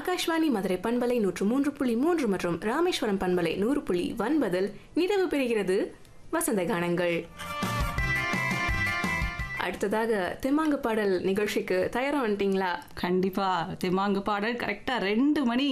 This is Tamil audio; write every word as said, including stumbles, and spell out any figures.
ஆகாஷ்வாணி மதுரை பண்பலை நூற்று மூன்று புள்ளி மூன்று மற்றும் ராமேஸ்வரம் பண்பலை நூறு புள்ளி ஒன்பதில் நிறைவு பெறுகிறது வசந்த கானங்கள். அடுத்ததாக தெம்மாங்கு பாடல் நிகழ்ச்சிக்கு தயாரா வந்துட்டீங்களா? கண்டிப்பா தெம்மாங்கு பாடல் கரெக்டா ரெண்டு மணி